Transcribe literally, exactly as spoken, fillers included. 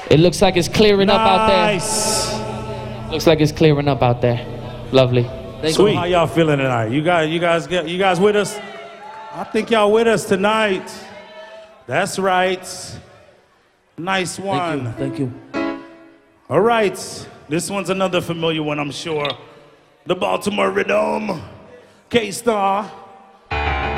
It looks like it's clearing nice. up out there. Looks like it's clearing up out there. Lovely. Thank Sweet. You. How y'all feeling tonight? You guys, you guys, get, you guys with us? I think y'all with us tonight. That's right. Nice one. Thank you. Thank you. All right. This one's another familiar one, I'm sure. The Baltimore Rhythm. K-Star.